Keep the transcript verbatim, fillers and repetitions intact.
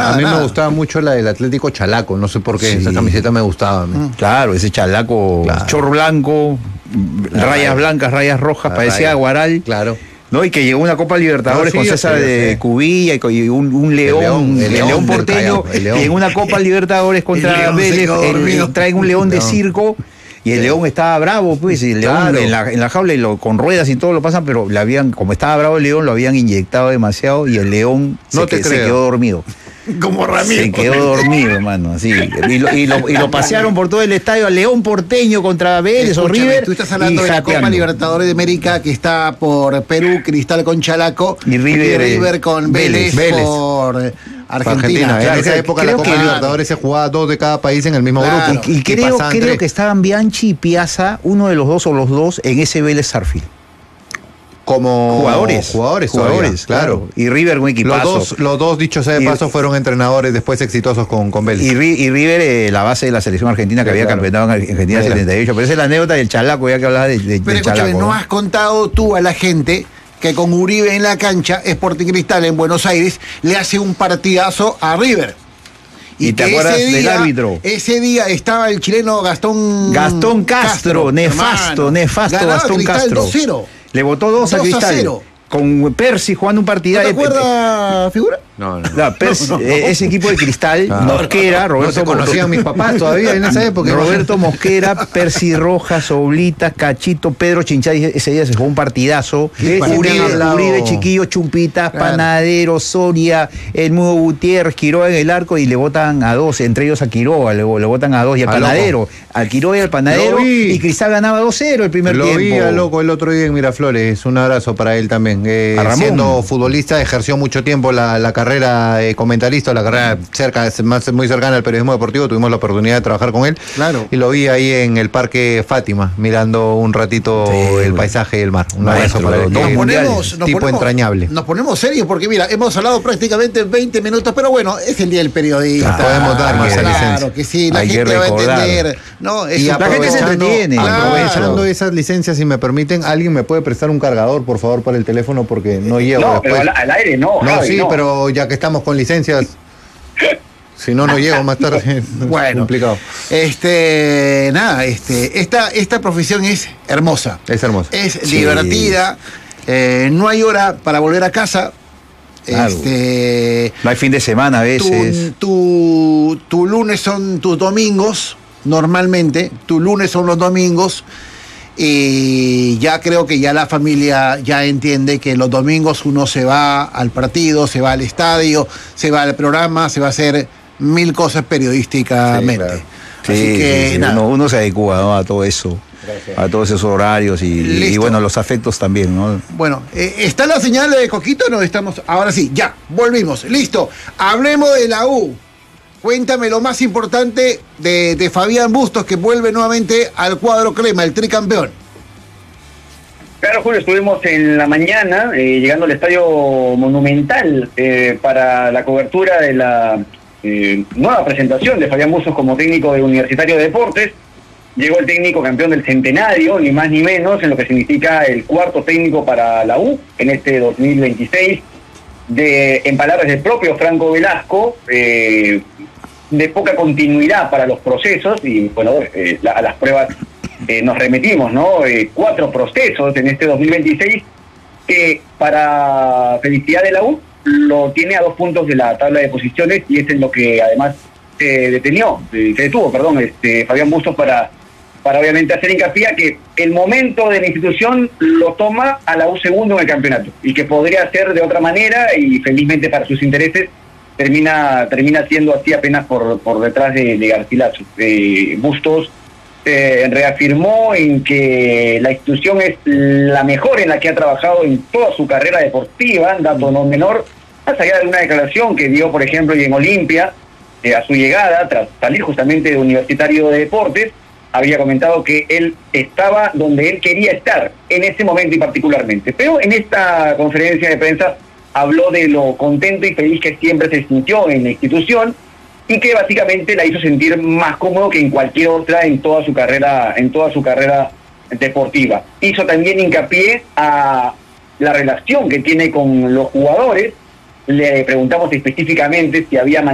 nada, a mí nada. me gustaba mucho la del Atlético Chalaco, no sé por qué, sí. Esa camiseta me gustaba a mí. Mm. Claro, ese chalaco, claro. Chorro blanco, la rayas raya. blancas, rayas rojas, la parecía raya. Guaral. Claro. ¿No? Y que llegó una Copa Libertadores no, sí, con César de sí. Cubilla y un, un león, el león, el el león, león porteño, el león. Y en una Copa Libertadores contra Vélez traen un león de circo. Y el león estaba bravo, pues, y el león claro. en, la, en la jaula y lo, con ruedas y todo lo pasan, pero le habían, como estaba bravo el león, lo habían inyectado demasiado y el león no se, te que, se quedó dormido. Como Ramiro. Se quedó dormido, hermano, así. Y lo, y, lo, y lo pasearon por todo el estadio al León porteño contra Vélez o River. Tú estás hablando de la Copa Libertadores de América que está por Perú, Cristal con Chalaco y River, y River con Vélez, Vélez por Argentina. Argentina. Claro, en esa época la Copa que, Libertadores se jugaba dos de cada país en el mismo claro. grupo. Y, y creo, creo que estaban Bianchi y Piazza, uno de los dos o los dos, en ese Vélez Sarsfield. Como jugadores, jugadores, jugadores, claro. claro. Y River un equipazo. Los dos, los dos dicho sea de paso, fueron entrenadores después exitosos con, con Vélez. Y, y River, eh, la base de la selección argentina que sí, había claro. campeonado en Argentina en setenta y ocho. Pero esa es la anécdota del Chalaco, ya que hablabas de, de, Pero del escúchame, Chalaco. no has contado tú a la gente que con Uribe en la cancha, Sporting Cristal en Buenos Aires le hace un partidazo a River. ¿Y, ¿Y te acuerdas día, del árbitro? Ese día estaba el chileno Gastón Gastón Castro, Castro nefasto, hermano. nefasto Gastón Cristal Castro. dos cero. Le votó dos, dos a Cristal. A cero. Con Percy jugando un partido. ¿No te acuerdas, figura? No, no. no, Percy, no, no, no. Ese equipo de Cristal, ah, Mosquera, Roberto. No se conocían mis papás todavía en esa época. Roberto Mosquera, Percy Rojas, Oblitas, Cachito, Pedro Chinchay. Ese día se jugó un partidazo. Uribe, Uribe, Chiquillo, Chumpitas, claro. Panadero, Soria, el Mudo Gutiérrez, Quiroga en el arco y le votan a dos, entre ellos a Quiroga, le, le votan a dos y al a Panadero. Loco. Al Quiroga y al Panadero. Y Cristal ganaba dos cero el primer Lo tiempo. Lo vi a Loco el otro día en Miraflores. Un abrazo para él también. Eh, siendo futbolista, ejerció mucho tiempo la, la carrera eh, comentarista, la carrera cerca, más, muy cercana al periodismo deportivo. Tuvimos la oportunidad de trabajar con él. Claro. Y lo vi ahí en el Parque Fátima, mirando un ratito sí, el bueno. paisaje y el mar. Un abrazo para él. Nos ponemos, nos tipo ponemos, entrañable. Nos ponemos serios porque, mira, hemos hablado prácticamente veinte minutos, pero bueno, es el día del periodista. Claro, podemos dar más claro, licencia. Claro que sí, la Hay gente va a entender. No, y la gente se entretiene. Aprovechando esas licencias, si me permiten, alguien me puede prestar un cargador, por favor, para el teléfono, porque no llevo. No, después. pero al, al aire no. No, Javi, sí, no. pero ya que estamos con licencias, si no, no llego más tarde. Bueno, complicado. Este, nada, este, esta, esta profesión es hermosa. Es hermosa. Es sí. divertida. Eh, no hay hora para volver a casa. Claro. Este, no hay fin de semana a veces. Tu, tu, tu lunes son tus domingos, normalmente. Tu lunes son los domingos. Y ya creo que ya la familia ya entiende que los domingos uno se va al partido, se va al estadio, se va al programa, se va a hacer mil cosas periodísticamente. Sí, claro. Así sí, que sí, sí. nada. Uno, uno se adecua, ¿no?, a todo eso. Gracias. A todos esos horarios y, y bueno, los afectos también, ¿no? Bueno, eh, ¿está la señal de Coquito? No, estamos. Ahora sí, ya, volvimos. Listo. Hablemos de la U. Cuéntame lo más importante de, de Fabián Bustos, que vuelve nuevamente al cuadro crema, el tricampeón. Claro, Julio, estuvimos en la mañana eh, llegando al Estadio Monumental eh, para la cobertura de la eh, nueva presentación de Fabián Bustos como técnico de Universitario de Deportes. Llegó el técnico campeón del centenario, ni más ni menos, en lo que significa el cuarto técnico para la U en este dos mil veintiséis. De, en palabras del propio Franco Velasco, eh, de poca continuidad para los procesos y bueno, eh, la, a las pruebas eh, nos remitimos, ¿no? Eh, cuatro procesos en este dos mil veintiséis que para felicidad de la U lo tiene a dos puntos de la tabla de posiciones y es en lo que además se detenió, se detuvo, perdón, este, Fabián Bustos para, para obviamente hacer hincapié a que el momento de la institución lo toma a la U segundo en el campeonato y que podría ser de otra manera y felizmente para sus intereses termina termina siendo así apenas por, por detrás de, de Garcilaso. Eh, Bustos eh, reafirmó en que la institución es la mejor en la que ha trabajado en toda su carrera deportiva, dato no menor, más allá de una declaración que dio, por ejemplo, y en Olimpia, eh, a su llegada, tras salir justamente de Universitario de Deportes, había comentado que él estaba donde él quería estar, en ese momento y particularmente. Pero en esta conferencia de prensa habló de lo contento y feliz que siempre se sintió en la institución y que básicamente la hizo sentir más cómodo que en cualquier otra en toda su carrera, en toda su carrera deportiva. Hizo también hincapié a la relación que tiene con los jugadores. Le preguntamos específicamente si había